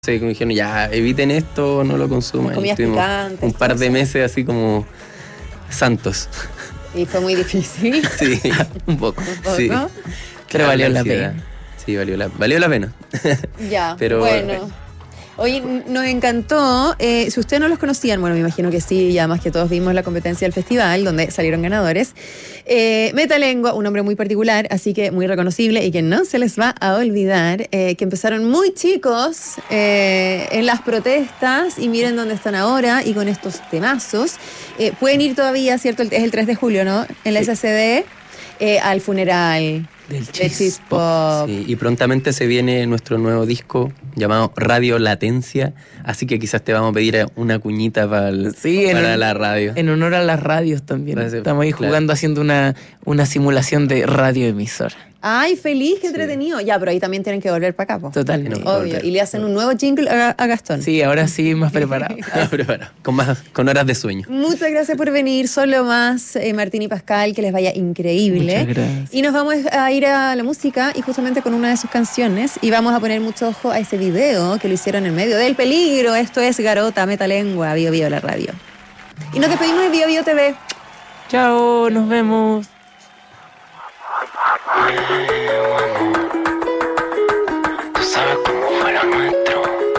Sí, como dijeron, ya, eviten esto, no lo consuman. Comidas picantes. Un par de meses así como santos. Y fue muy difícil. Sí, un poco. Un poco. Sí. Pero valió la pena. Sí, valió la pena. Ya, Pero, bueno. Oye, nos encantó. Si ustedes no los conocían, bueno, me imagino que sí, ya más que todos vimos la competencia del festival, donde salieron ganadores. Metalengua, un nombre muy particular, así que muy reconocible y que no se les va a olvidar, que empezaron muy chicos en las protestas y miren dónde están ahora y con estos temazos. Pueden ir todavía, ¿cierto? Es el 3 de julio, ¿no? En la SCD, al funeral Del de Cheese Pop. Sí, y prontamente se viene nuestro nuevo disco llamado Radio Latencia, así que quizás te vamos a pedir una cuñita para la radio. En honor a las radios también. Estamos ahí jugando, haciendo una simulación de radioemisora. Ay, feliz, qué Sí. entretenido. Ya, pero ahí también tienen que volver para acá, po. Totalmente. No, Obvio. Y le hacen un nuevo jingle a Gastón. Sí, ahora sí, más preparado. Pero bueno, con horas de sueño. Muchas gracias por venir. Solo más, Martín y Pascal, que les vaya increíble. Muchas gracias. Y nos vamos a ir a la música y justamente con una de sus canciones. Y vamos a poner mucho ojo a ese video que lo hicieron en medio del peligro. Esto es Garota, Metalengua, Bio Bio la radio. Y nos despedimos de Bio Bio TV. Chao, nos vemos. Yeah.